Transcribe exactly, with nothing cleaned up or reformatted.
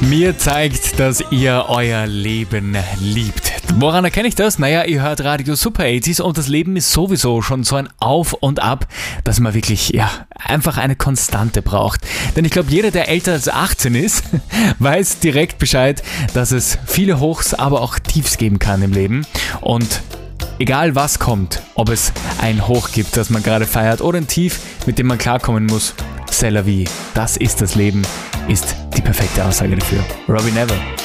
Mir zeigt, dass ihr euer Leben liebt. Woran erkenne ich das? Naja, ihr hört Radio Super achtziger und das Leben ist sowieso schon so ein Auf und Ab, dass man wirklich, ja, einfach eine Konstante braucht. Denn ich glaube, jeder, der älter als achtzehn ist, weiß direkt Bescheid, dass es viele Hochs, aber auch Tiefs geben kann im Leben. Und egal was kommt, ob es ein Hoch gibt, das man gerade feiert, oder ein Tief, mit dem man klarkommen muss, c'est la vie. Das ist das Leben, ist die perfekte Aussage dafür. Robbie Nevil.